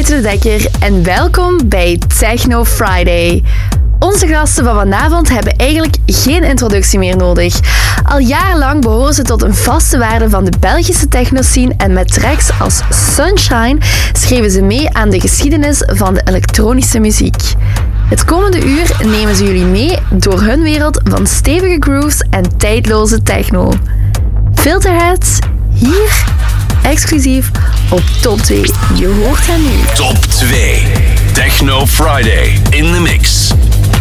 Marieke de Dekker en welkom bij Techno Friday. Onze gasten van vanavond hebben eigenlijk geen introductie meer nodig. Al jarenlang behoren ze tot een vaste waarde van de Belgische technoscene en met tracks als Sunshine schreven ze mee aan de geschiedenis van de elektronische muziek. Het komende uur nemen ze jullie mee door hun wereld van stevige grooves en tijdloze techno. Filterheads, hier exclusief op Top 2. Je hoort hen nu. Top 2. Techno Friday in the mix.